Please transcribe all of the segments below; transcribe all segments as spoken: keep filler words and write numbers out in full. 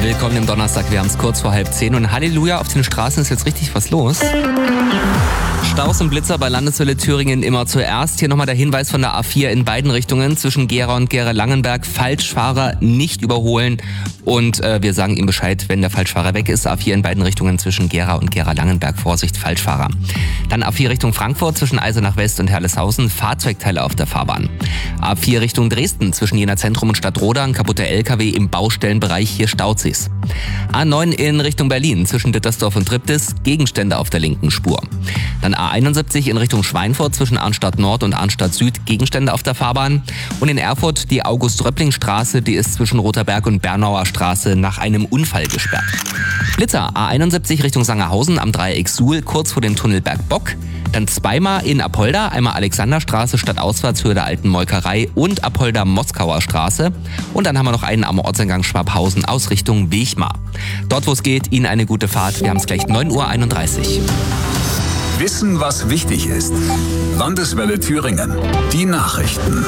Willkommen im Donnerstag, wir haben es kurz vor halb zehn und Halleluja, auf den Straßen ist jetzt richtig was los. Staus und Blitzer bei Landeswelle Thüringen immer zuerst. Hier nochmal der Hinweis von der A vier in beiden Richtungen zwischen Gera und Gera-Langenberg. Falschfahrer nicht überholen und äh, wir sagen ihm Bescheid, wenn der Falschfahrer weg ist. A vier in beiden Richtungen zwischen Gera und Gera-Langenberg. Vorsicht, Falschfahrer. Dann A vier Richtung Frankfurt zwischen Eisenach West und Herleshausen. Fahrzeugteile auf der Fahrbahn. A vier Richtung Dresden zwischen Jena Zentrum und Stadtroda. Ein kaputter L K W im Baustellenbereich. Hier staut sich's. A neun in Richtung Berlin zwischen Dittersdorf und Triptis. Gegenstände auf der linken Spur. Dann A einundsiebzig in Richtung Schweinfurt zwischen Arnstadt Nord und Arnstadt Süd, Gegenstände auf der Fahrbahn. Und in Erfurt die August-Röppling-Straße, die ist zwischen Rotherberg und Bernauer Straße nach einem Unfall gesperrt. Blitzer A einundsiebzig Richtung Sangerhausen am Dreieck Suhl, kurz vor dem Tunnel Bergbock. Dann zweimal in Apolda, einmal Alexanderstraße statt Ausfahrtshöhe der alten Molkerei und Apolda Moskauer Straße. Und dann haben wir noch einen am Ortseingang Schwabhausen aus Richtung Wechmar. Dort, wo es geht, Ihnen eine gute Fahrt. Wir haben es gleich neun Uhr einunddreißig. Wissen, was wichtig ist. Landeswelle Thüringen. Die Nachrichten.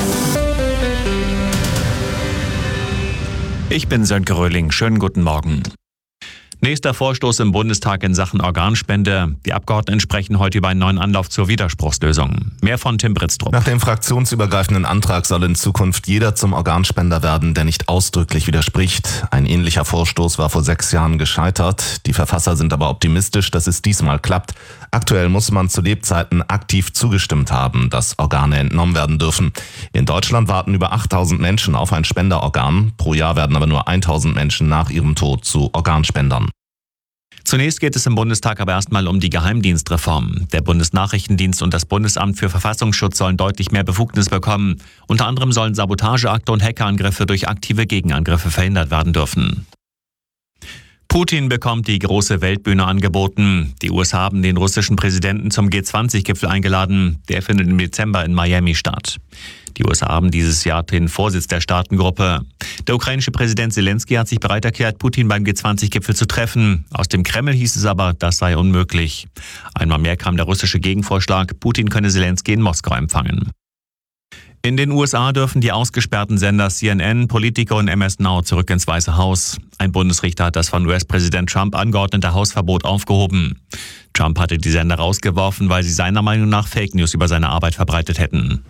Ich bin Sönke Röhling. Schönen guten Morgen. Nächster Vorstoß im Bundestag in Sachen Organspende. Die Abgeordneten sprechen heute über einen neuen Anlauf zur Widerspruchslösung. Mehr von Tim Britztrup. Nach dem fraktionsübergreifenden Antrag soll in Zukunft jeder zum Organspender werden, der nicht ausdrücklich widerspricht. Ein ähnlicher Vorstoß war vor sechs Jahren gescheitert. Die Verfasser sind aber optimistisch, dass es diesmal klappt. Aktuell muss man zu Lebzeiten aktiv zugestimmt haben, dass Organe entnommen werden dürfen. In Deutschland warten über achttausend Menschen auf ein Spenderorgan. Pro Jahr werden aber nur tausend Menschen nach ihrem Tod zu Organspendern. Zunächst geht es im Bundestag aber erstmal um die Geheimdienstreform. Der Bundesnachrichtendienst und das Bundesamt für Verfassungsschutz sollen deutlich mehr Befugnis bekommen. Unter anderem sollen Sabotageakte und Hackerangriffe durch aktive Gegenangriffe verhindert werden dürfen. Putin bekommt die große Weltbühne angeboten. Die U S A haben den russischen Präsidenten zum G zwanzig Gipfel eingeladen. Der findet im Dezember in Miami statt. Die U S A haben dieses Jahr den Vorsitz der Staatengruppe. Der ukrainische Präsident Zelensky hat sich bereit erklärt, Putin beim G zwanzig Gipfel zu treffen. Aus dem Kreml hieß es aber, das sei unmöglich. Einmal mehr kam der russische Gegenvorschlag, Putin könne Zelensky in Moskau empfangen. In den U S A dürfen die ausgesperrten Sender C N N, Politico und M S Now zurück ins Weiße Haus. Ein Bundesrichter hat das von U S-Präsident Trump angeordnete Hausverbot aufgehoben. Trump hatte die Sender rausgeworfen, weil sie seiner Meinung nach Fake News über seine Arbeit verbreitet hätten.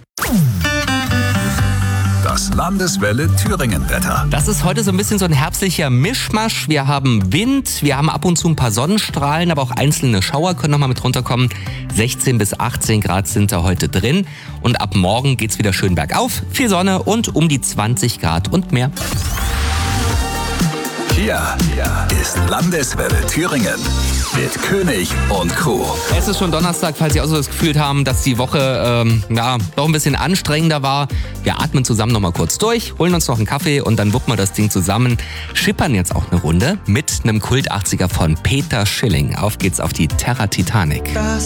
Das Landeswelle Thüringen-Wetter. Das ist heute so ein bisschen so ein herbstlicher Mischmasch. Wir haben Wind, wir haben ab und zu ein paar Sonnenstrahlen, aber auch einzelne Schauer können nochmal mit runterkommen. sechzehn bis achtzehn Grad sind da heute drin. Und ab morgen geht's wieder schön bergauf. Viel Sonne und um die zwanzig Grad und mehr. Hier ist Landeswelle Thüringen mit König und Crew. Es ist schon Donnerstag, falls Sie auch so das Gefühl haben, dass die Woche ähm, ja, doch ein bisschen anstrengender war. Wir atmen zusammen nochmal kurz durch, holen uns noch einen Kaffee und dann wuppen wir das Ding zusammen. Schippern jetzt auch eine Runde mit einem Kult-achtziger von Peter Schilling. Auf geht's auf die Terra Titanic.